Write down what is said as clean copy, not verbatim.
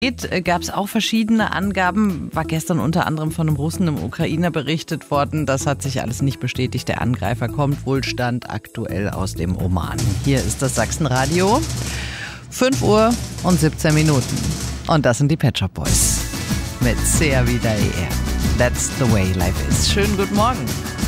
Gab es auch verschiedene Angaben, war gestern unter anderem von einem Russen im Ukrainer berichtet worden. Das hat sich alles nicht bestätigt. Der Angreifer kommt wohl Stand aktuell aus dem Oman. Hier ist das Sachsenradio, 5 Uhr und 17 Minuten. Und das sind die Pet Shop Boys mit Sehr wie der That's the way life is. Schönen guten Morgen.